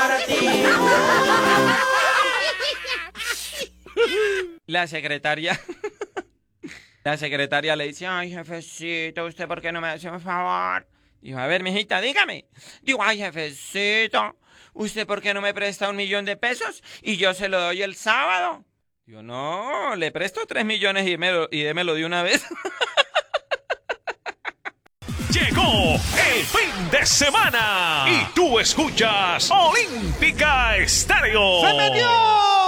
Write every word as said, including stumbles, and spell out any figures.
para ti. La secretaria... La secretaria le dice, ay, jefecito, ¿usted por qué no me hace un favor? Dijo, a ver, mijita, dígame. Digo, ay, jefecito, ¿usted por qué no me presta un millón de pesos y yo se lo doy el sábado? Digo, no, le presto tres millones y, me lo, y démelo de una vez. Llegó el fin de semana y tú escuchas Olímpica Estéreo. ¡Se metió!